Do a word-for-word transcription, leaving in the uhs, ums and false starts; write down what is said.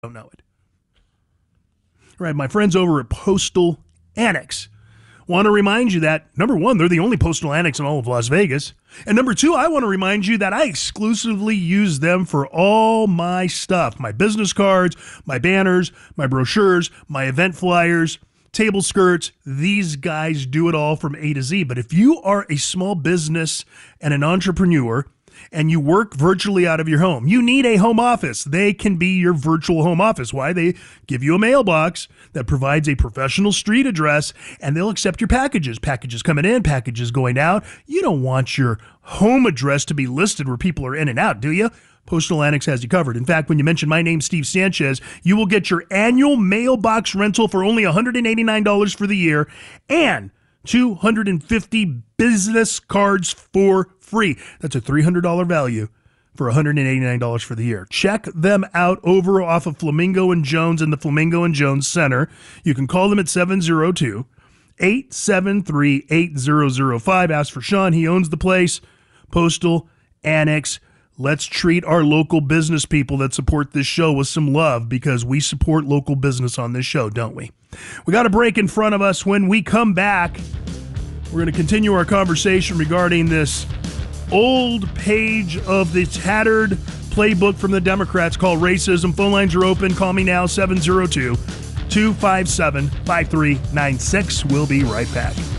don't know it. All right, my friends over at Postal Annex want to remind you that, number one, they're the only postal annex in all of Las Vegas. And number two, I want to remind you that I exclusively use them for all my stuff, my business cards, my banners, my brochures, my event flyers, table skirts. These guys do it all from A to Z. But if you are a small business and an entrepreneur and you work virtually out of your home, you need a home office. They can be your virtual home office. Why? They give you a mailbox that provides a professional street address, and they'll accept your packages. Packages coming in, packages going out. You don't want your home address to be listed where people are in and out, do you? Postal Annex has you covered. In fact, when you mention my name, Steve Sanchez, you will get your annual mailbox rental for only one hundred eighty-nine dollars for the year and two hundred fifty business cards for free. That's a three hundred dollars value for one hundred eighty-nine dollars for the year. Check them out over off of Flamingo and Jones in the Flamingo and Jones Center. You can call them at seven oh two, eight seven three, eight zero zero five. Ask for Sean. He owns the place. Postal Annex. Let's treat our local business people that support this show with some love, because we support local business on this show, don't we? We got a break in front of us. When we come back, we're going to continue our conversation regarding this old page of the tattered playbook from the Democrats called racism. Phone lines are open. Call me now, seven oh two, two five seven, five three nine six. We'll be right back.